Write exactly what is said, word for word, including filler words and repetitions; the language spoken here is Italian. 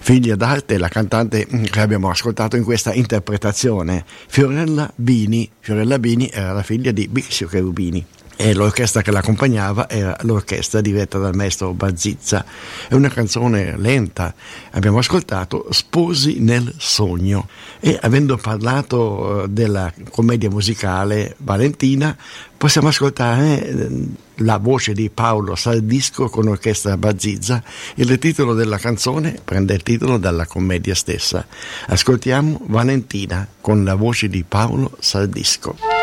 figlia d'arte, la cantante che abbiamo ascoltato in questa interpretazione, Fiorella Bini. Fiorella Bini era la figlia di Bixio Cherubini e l'orchestra che l'accompagnava era l'orchestra diretta dal maestro Bazizza. È una canzone lenta, abbiamo ascoltato Sposi nel sogno, e avendo parlato della commedia musicale Valentina possiamo ascoltare la voce di Paolo Saldisco con orchestra Bazizza. Il titolo della canzone prende il titolo dalla commedia stessa. Ascoltiamo Valentina con la voce di Paolo Saldisco.